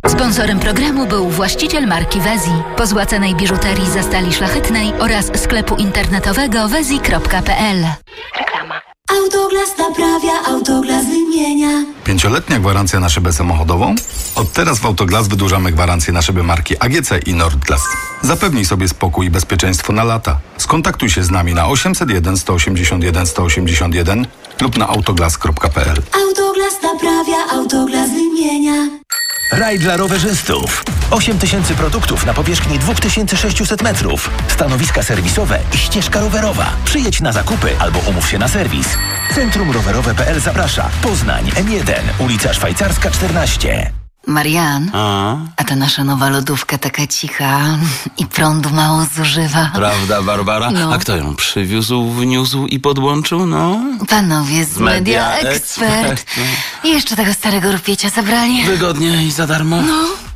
Sponsorem programu był właściciel marki Wezi, pozłacanej biżuterii ze stali szlachetnej oraz sklepu internetowego wezi.pl. Reklama. Autoglas naprawia, Autoglas wymienia. 5-letnia gwarancja na szybę samochodową? Od teraz w Autoglas wydłużamy gwarancję na szyby marki AGC i Nordglas. Zapewnij sobie spokój i bezpieczeństwo na lata. Skontaktuj się z nami na 801 181 181 lub na autoglas.pl. Autoglas naprawia, Autoglas wymienia. Raj dla rowerzystów. 8000 produktów na powierzchni 2600 metrów. Stanowiska serwisowe i ścieżka rowerowa. Przyjedź na zakupy albo umów się na serwis. Centrum Rowerowe.pl zaprasza. Poznań, M1, ulica Szwajcarska 14. Marian, a ta nasza nowa lodówka taka cicha i prądu mało zużywa. Prawda, Barbara? No. A kto ją przywiózł, wniósł i podłączył, no? Panowie z Media Expert. I jeszcze tego starego rupiecia zabrali. Wygodnie i za darmo? No.